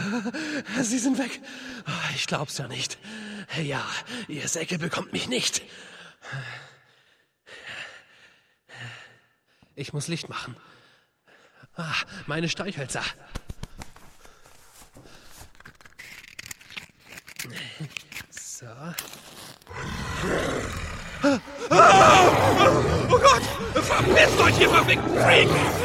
Sie sind weg. Ich glaub's ja nicht. Ja, ihr Säcke bekommt mich nicht. Ich muss Licht machen. Meine Streichhölzer. So. Oh Gott! Verpisst euch, ihr verfickten Freaks!